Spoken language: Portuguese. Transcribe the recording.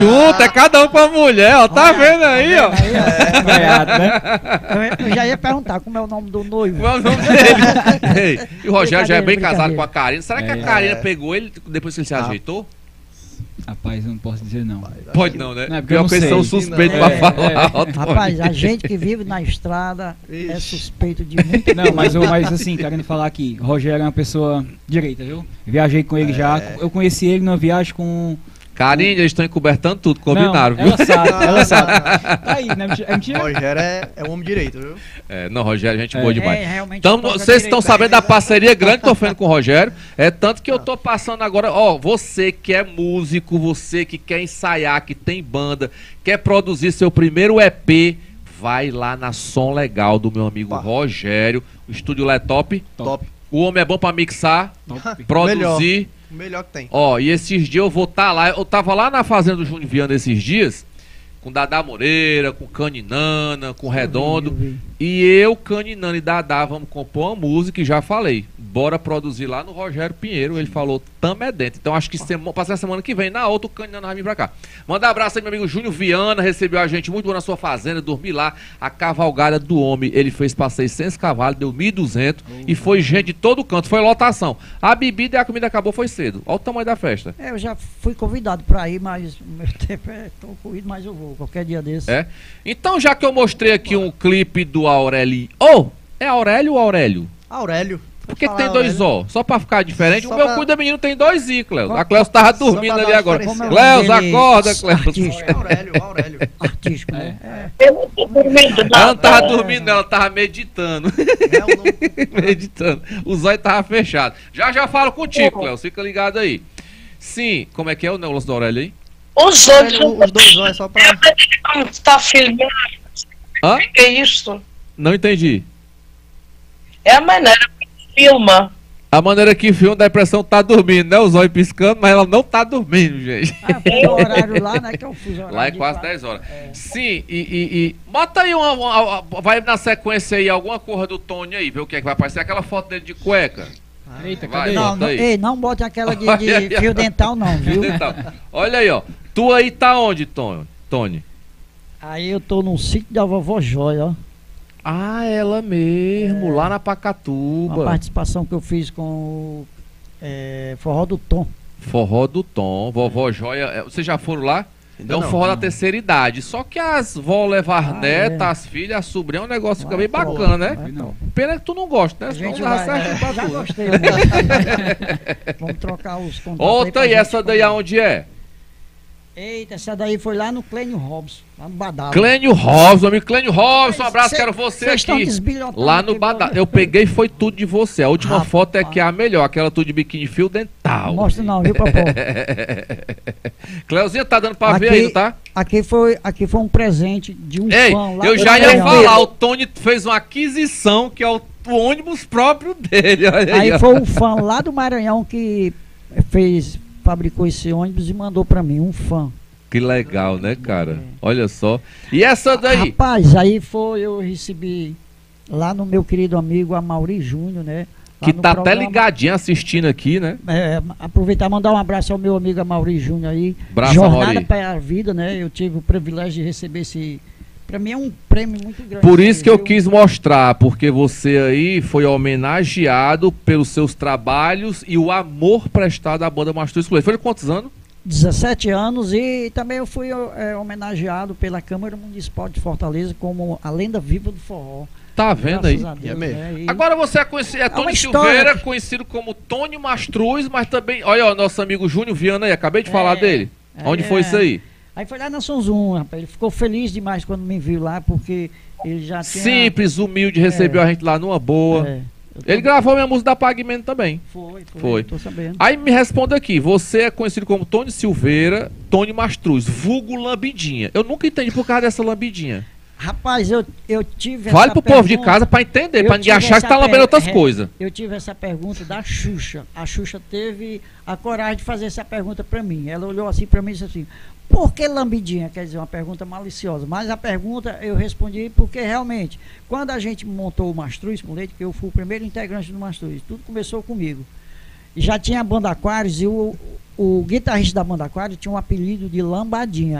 Junto, é cada um pra mulher, ó. Tá vendo aí, ó? Eu já ia perguntar como é o nome do noivo. Qual é o nome dele? Ei, e o Rogério já é bem casado Brincadeira. com a Karina. Será que a Karina pegou ele depois que ele se ajeitou? Rapaz, eu não posso dizer não. Pode não, né? Não, é porque eu não Pior que eles são sei. suspeitos Não, pra falar. ó, Tony. Rapaz, a gente que vive na estrada é suspeito de muito. Não, mas assim, querendo falar aqui, Rogério é uma pessoa direita, viu? Viajei com ele já. Eu conheci ele numa viagem com. Karine, eles estão encobertando tudo, combinaram, Não, viu? ela sabe. Tá aí, né? É mentira? Rogério é um homem direito, viu? É, não, Rogério, gente boa demais. Realmente. Então, toca vocês estão direito. sabendo da parceria grande que eu tô fazendo com o Rogério. É tanto que eu tô passando agora, ó, você que é músico, você que quer ensaiar, que tem banda, quer produzir seu primeiro EP, vai lá na Som Legal do meu amigo Rogério. O estúdio lá é top. Top. O homem é bom pra mixar, Top. produzir. O melhor que tem. Ó, e esses dias eu vou estar lá. Eu tava lá na fazenda do Júnior Viana esses dias, com Dadá Moreira, com Caninana, com Redondo. Eu vi. E eu, Caninana e Dadá vamos compor uma música e já falei. Bora produzir lá no Rogério Pinheiro. Ele falou, tamo é dentro. Então acho que passar a semana que vem, na outra, o Caninana vai vir pra cá. Manda um abraço aí, meu amigo Júnior Viana. Recebeu a gente muito bom na sua fazenda. Dormi lá. A cavalgada do homem. Ele fez pra 600 cavalos, deu 1.200. E foi gente de todo canto. Foi lotação. A bebida e a comida acabou, foi cedo. Olha o tamanho da festa. Eu já fui convidado pra ir, mas o meu tempo é tão corrido, mas eu vou. Qualquer dia desse. É? Então, já que eu mostrei aqui um clipe do Aurélio. Oh! É Aurélio ou Aurélio? Aurélio. Por que tem dois O? Só pra ficar diferente? Só O meu pra- cu da menino tem dois I, Cleus. A Cleus tava Só dormindo pra ali dar agora. diferença. Como é o nome Cleus, dele? acorda, Cleus. Artístico. Aurélio. Artístico, né? É. Eu não tô dormindo, Ela não tava não. dormindo, ela tava meditando. É o nome. Meditando. O zóio tava fechado. Já falo contigo, Cleus. Fica ligado aí. Sim, como é que é o negócio do Aurélio aí? Os outros. Os dois olhos só pra. Como está filmando? Hã? O que é isto? Não entendi. É a maneira que filma. A maneira que filma dá a impressão que tá dormindo, né? O zóio piscando, mas ela não tá dormindo, gente. Ah, foi o horário lá, né? Que eu fiz o horário. Lá é de quase quatro. 10 horas. Sim, bota aí vai na sequência aí alguma coisa do Tony aí, ver o que é que vai aparecer. Aquela foto dele de cueca. Eita, Vai, cadê? bota Não, não, aí. ei, não bote aquela de Olha aí, fio dental, não, viu? Então, olha aí, ó. Tu aí tá onde, Tony? Aí eu tô no sítio da vovó Jóia, ó. Ah, ela mesmo, lá na Uma Pacatuba. participação que eu fiz com o Forró do Tom. Forró do Tom, vovó Joia. Vocês já foram lá? Ainda É um não. forró da terceira idade. Só que as vó levar Ah, netas, é. as filhas, as sobrinhas, é um negócio que fica Vai bem top, bacana, né? vai top. Pena que tu não gosta, né? A gente Senão dava vai, certo pra já tu. gostei. Né? Vamos trocar os contatos. Outra aí aí, pra essa gente daí combinar. aonde é? Eita, essa daí foi lá no Clênio Robson, lá no Badal. Clênio Robson, amigo Clênio Robson, um abraço, Cê- quero você Vocês estão aqui. desbilhotando Lá no aqui, Badal. meu- Eu peguei foi tudo de você. A última Rapaz. foto é que é a melhor, aquela tudo de biquíni fio dental. Não mostra não, viu, Papô? Cleuzinha tá dando pra ver Aqui- aí, tá? Aqui foi um presente de um Ei, fã lá eu do já ia Maranhão. falar, o Tony fez uma aquisição que é o ônibus próprio dele. Olha aí, Aí ó. foi um fã lá do Maranhão que fabricou esse ônibus e mandou pra mim, um fã. Que legal, né, cara? Olha só. E essa daí? Rapaz, aí eu recebi lá no meu querido amigo Amaury Júnior, né? Lá Que no tá até programa. ligadinho assistindo aqui, né? Aproveitar e mandar um abraço ao meu amigo Amaury Júnior aí. Abraço, Jornada Amaury. para a Vida, né? Eu tive o privilégio de receber esse. Pra mim é um prêmio muito grande. Por isso que eu viu? quis mostrar, porque você aí foi homenageado pelos seus trabalhos e o amor prestado à banda Mastruz. Foi de quantos anos? 17 anos e também eu fui homenageado pela Câmara Municipal de Fortaleza como a lenda viva do forró. Tá vendo aí? Graças a Deus, É mesmo. né? E- Agora você é conhecido, é uma Tony história. Silveira, conhecido como Tony Mastruz, mas também, olha ó, nosso amigo Júnior Viana aí, acabei de falar dele. Onde foi isso aí? Aí foi lá na São Zoom, rapaz. Ele ficou feliz demais quando me viu lá, porque ele já tinha. Simples, humilde, recebeu a gente lá numa boa. Eu tô- Ele gravou minha música da Pagmento também. Foi. Tô sabendo. Aí me responda aqui, você é conhecido como Tony Silveira, Tony Mastruz, vulgo lambidinha. Eu nunca entendi por causa dessa lambidinha. Rapaz, eu tive Vale essa pro povo de pergunta- casa pra entender, eu pra ninguém tive achar que essa tá lambendo outras per- coisas. Eu tive essa pergunta da Xuxa. A Xuxa teve a coragem de fazer essa pergunta pra mim. Ela olhou assim pra mim e disse assim: por que lambidinha? Quer dizer, uma pergunta maliciosa. Mas a pergunta eu respondi porque realmente, quando a gente montou o Mastruz com Leite, que eu fui o primeiro integrante do Mastruz, tudo começou comigo. E já tinha a banda Aquários e o o guitarrista da banda Aquário tinha um apelido de Lambadinha.